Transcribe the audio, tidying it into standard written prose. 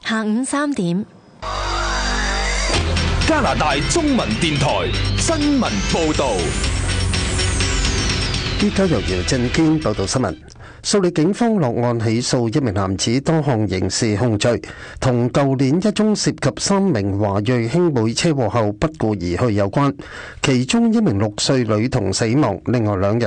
下午3點， 加拿大中文電台新聞報道。 依家由姚振堅報道新聞。素里警方落案起訴一名男子多項刑事控罪，同舊年一宗涉及3名華裔兄妹車禍後不顧而去有關。其中1名6歲女童死亡，另外2人